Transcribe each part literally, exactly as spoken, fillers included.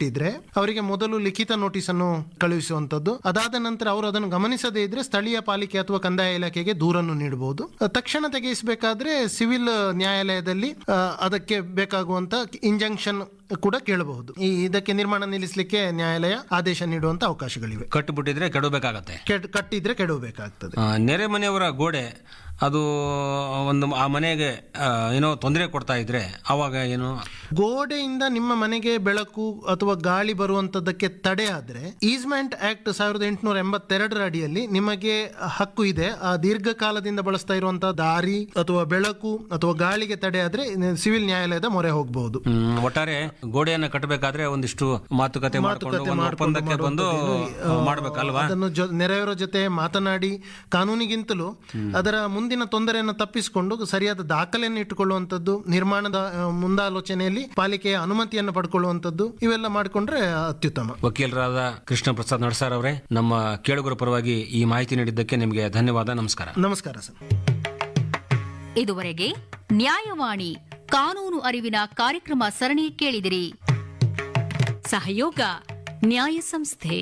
ಕಟ್ಟಿದ್ರೆ ಅವರಿಗೆ ಮೊದಲು ಲಿಖಿತ ನೋಟಿಸ್ ಅನ್ನು ಕಳುಹಿಸುವಂತದ್ದು. ಅದಾದ ನಂತರ ಅವರು ಅದನ್ನು ಗಮನಿಸದೇ ಇದ್ರೆ ಸ್ಥಳೀಯ ಪಾಲಿಕೆ ಅಥವಾ ಕಂದಾಯ ಇಲಾಖೆಗೆ ದೂರನ್ನು ನೀಡಬಹುದು. ತಕ್ಷಣ ತೆಗೆಸಬೇಕಾದ್ರೆ ಸಿವಿಲ್ ನ್ಯಾಯಾಲಯದಲ್ಲಿ ಅದಕ್ಕೆ ಬೇಕಾಗುವಂತ ಇಂಜಂಕ್ಷನ್ ಕೂಡ ಕೇಳಬಹುದು. ಈ ಇದಕ್ಕೆ ನಿರ್ಮಾಣ ನಿಲ್ಲಿಸಲಿಕ್ಕೆ ನ್ಯಾಯಾಲಯ ಆದೇಶ ನೀಡುವಂತ ಅವಕಾಶಗಳಿವೆ. ಕಟ್ಟಿಬಿಟ್ಟಿದ್ರೆ ಕೆಡಬೇಕಾಗತ್ತೆ, ಕಟ್ಟಿದ್ರೆ ಕೆಡಬೇಕಾಗ್ತದೆ. ನೆರೆ ಮನೆಯವರ ಗೋಡೆ ಅದು ಒಂದು ಆ ಮನೆಗೆ ಏನೋ ತೊಂದರೆ ಕೊಡ್ತಾ ಇದ್ರೆ ಅವಾಗ ಏನು, ಗೋಡೆಯಿಂದ ನಿಮ್ಮ ಮನೆಗೆ ಬೆಳಕು ಅಥವಾ ಗಾಳಿ ಬರುವಂತದ್ದಕ್ಕೆ ತಡೆ ಆದ್ರೆ ಈಸ್ಮೆಂಟ್ ಆಕ್ಟ್ ಸಾವಿರದ ಎಂಟುನೂರ ಎಂಬತ್ತೆರಡರ ಅಡಿಯಲ್ಲಿ ನಿಮಗೆ ಹಕ್ಕು ಇದೆ. ಆ ದೀರ್ಘಕಾಲದಿಂದ ಬಳಸ್ತಾ ಇರುವಂತಹ ದಾರಿ ಅಥವಾ ಬೆಳಕು ಅಥವಾ ಗಾಳಿಗೆ ತಡೆ ಆದ್ರೆ ಸಿವಿಲ್ ನ್ಯಾಯಾಲಯದ ಮೊರೆ ಹೋಗಬಹುದು. ಒಟ್ಟಾರೆ ಗೋಡೆಯನ್ನು ಕಟ್ಟಬೇಕಾದ್ರೆ ಒಂದಿಷ್ಟು ಮಾತುಕತೆ ಒಪ್ಪಂದಕ್ಕೆ ಬಂದು ಮಾಡಬೇಕಲ್ವಾ? ಅದನ್ನು ನೆರೆಯವರ ಜೊತೆ ಮಾತನಾಡಿ ಕಾನೂನಿಗಿಂತಲೂ ಅದರ ಮುಂದಿನ ತೊಂದರೆಯನ್ನು ತಪ್ಪಿಸಿಕೊಂಡು ಸರಿಯಾದ ದಾಖಲೆಯನ್ನು ಇಟ್ಟುಕೊಳ್ಳುವಂತದ್ದು, ನಿರ್ಮಾಣದ ಮುಂದಾಲೋಚನೆಯಲ್ಲಿ ಪಾಲಿಕೆಯ ಅನುಮತಿಯನ್ನು ಪಡ್ಕೊಳ್ಳುವಂತದ್ದು, ಇವೆಲ್ಲ ಮಾಡಿಕೊಂಡ್ರೆ ಅತ್ಯುತ್ತಮ. ವಕೀಲರಾದ ಕೃಷ್ಣ ಪ್ರಸಾದ್ ನಡಸಾರ್ ಅವರೇ, ನಮ್ಮ ಕೇಳುಗರ ಪರವಾಗಿ ಈ ಮಾಹಿತಿ ನೀಡಿದ್ದಕ್ಕೆ ನಿಮಗೆ ಧನ್ಯವಾದ. ನಮಸ್ಕಾರ. ನಮಸ್ಕಾರ ಸರ್. ಇದುವರೆಗೆ ನ್ಯಾಯವಾಣಿ ಕಾನೂನು ಅರಿವಿನ ಕಾರ್ಯಕ್ರಮ ಸರಣಿ ಕೇಳಿದಿರಿ. ಸಹಯೋಗ ನ್ಯಾಯ ಸಂಸ್ಥೆ.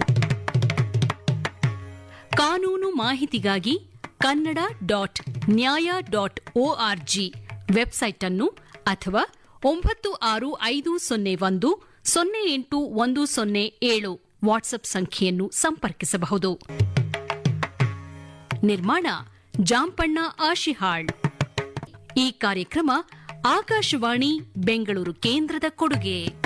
ಕಾನೂನು ಮಾಹಿತಿಗಾಗಿ ಕನ್ನಡ ಡಾಟ್ ನ್ಯಾಯ ಡಾಟ್ ಒಆರ್ಜಿ ವೆಬ್ಸೈಟ್ ಅನ್ನು ಅಥವಾ ಒಂಬತ್ತು ಆರು ಐದು ಸೊನ್ನೆ ಒಂದು ಸೊನ್ನೆ ಎಂಟು ಒಂದು ಸೊನ್ನೆ ಏಳು ವಾಟ್ಸ್ಆಪ್ ಸಂಖ್ಯೆಯನ್ನು ಸಂಪರ್ಕಿಸಬಹುದು. ನಿರ್ಮಾಣ ಜಾಂಪಣ್ಣ ಆಶಿಹಾಳ್. ಈ ಕಾರ್ಯಕ್ರಮ ಆಕಾಶವಾಣಿ ಬೆಂಗಳೂರು ಕೇಂದ್ರದ ಕೊಡುಗೆ.